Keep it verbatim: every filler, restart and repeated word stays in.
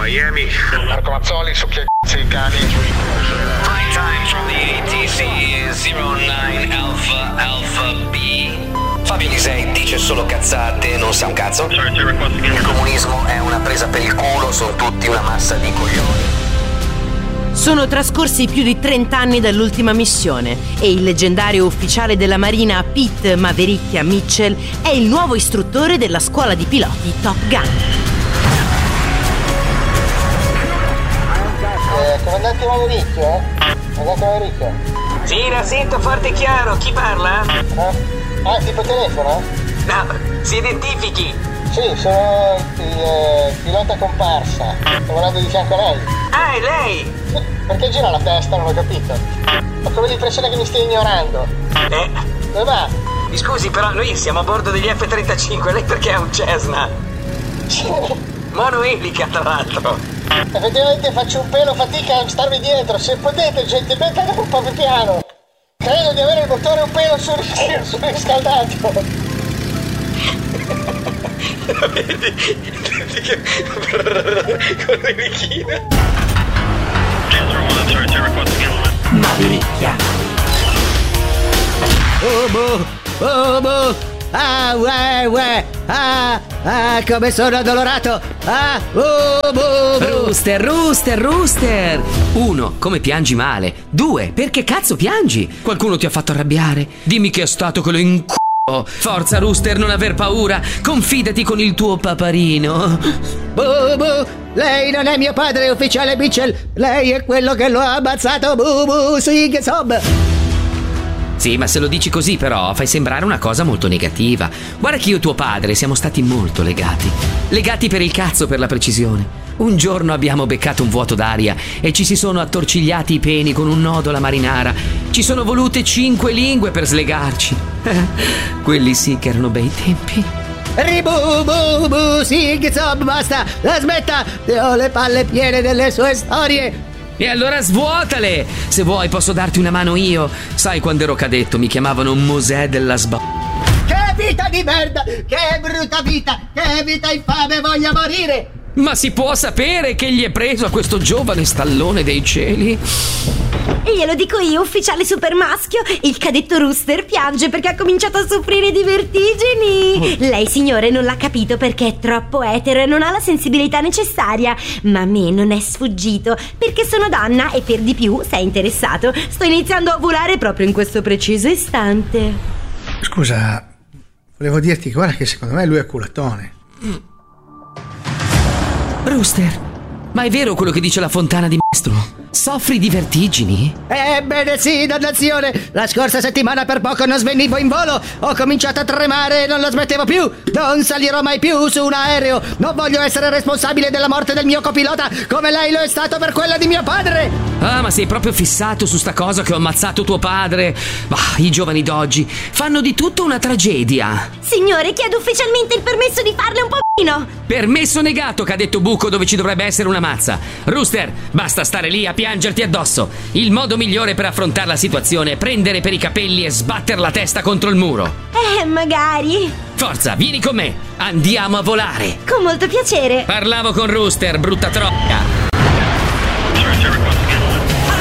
Miami. Marco Mazzoli, succhia i c***i di cani. Flight time from the A T C zero nine Alpha Alpha B. Fabio Lisei dice solo cazzate, non sa un cazzo. Il comunismo è una presa per il culo, sono tutti una massa di coglioni. Sono trascorsi più di trenta anni dall'ultima missione e il leggendario ufficiale della Marina Pete Mavericchia Mitchell è il nuovo istruttore della scuola di piloti Top Gun. Eh, comandante Mavericchio? Comandante Mavericchio? Sì, la sento forte e chiaro. Chi parla? Eh? Ah, tipo telefono? No, si identifichi. Sì, sono il, il pilota comparsa. Sto volando di fianco a lei. Ah, è lei? Perché gira la testa? Non ho capito. Ho come l'impressione che mi stia ignorando. Eh? Dove va? Mi scusi, però noi siamo a bordo degli F trentacinque. Lei perché è un Cessna? Monoelica, tra l'altro. Effettivamente faccio un pelo fatica a starvi dietro. Se potete, gentilmente andate un po' più piano. Credo di avere il motore un pelo surriscaldato. Vedi? Con le bikini. Mavericchia. Oh boh, oh boh, ah uè uè, ah, ah come sono addolorato, ah, oh boh, boh. Rooster, Rooster, Rooster. Uno, come piangi male. Due, perché cazzo piangi? Qualcuno ti ha fatto arrabbiare? Dimmi che è stato quello in c***o. Forza Rooster, non aver paura. Confidati con il tuo paparino. Boh boh. Lei non è mio padre, ufficiale Mitchell. Lei è quello che lo ha ammazzato. Bu bu, sig sob. Sì, ma se lo dici così però fai sembrare una cosa molto negativa. Guarda che io e tuo padre siamo stati molto legati. Legati per il cazzo, per la precisione. Un giorno abbiamo beccato un vuoto d'aria e ci si sono attorcigliati i peni con un nodo alla marinara. Ci sono volute cinque lingue per slegarci. Quelli sì che erano bei tempi. Ribu bu bu, sig sob, basta, la smetta, ho le palle piene delle sue storie. E allora svuotale! Se vuoi posso darti una mano io. Sai, quando ero cadetto mi chiamavano Mosè della sba... Che vita di merda, che brutta vita, che vita infame, voglio morire. Ma si può sapere che gli è preso a questo giovane stallone dei cieli? E glielo dico io, ufficiale super maschio. Il cadetto Rooster piange perché ha cominciato a soffrire di vertigini. Lei, signore, non l'ha capito perché è troppo etero e non ha la sensibilità necessaria. Ma a me non è sfuggito, perché sono donna e per di più, se è interessato, sto iniziando a ovulare proprio in questo preciso istante. Scusa, volevo dirti, guarda che secondo me lui è culatone. Rooster, ma è vero quello che dice la fontana di maestro? Soffri di vertigini? Ebbene sì, dannazione. La scorsa settimana per poco non svenivo in volo. Ho cominciato a tremare e non lo smettevo più. Non salirò mai più su un aereo. Non voglio essere responsabile della morte del mio copilota come lei lo è stato per quella di mio padre. Ah, ma sei proprio fissato su sta cosa che ho ammazzato tuo padre. Bah, i giovani d'oggi fanno di tutto una tragedia. Signore, chiedo ufficialmente il permesso di farle un po'. Permesso negato, cadetto buco, dove ci dovrebbe essere una mazza. Rooster, basta stare lì a piangerti addosso. Il modo migliore per affrontare la situazione è prendere per i capelli e sbatter la testa contro il muro. Eh, magari. Forza, vieni con me. Andiamo a volare. Con molto piacere. Parlavo con Rooster, brutta trocca.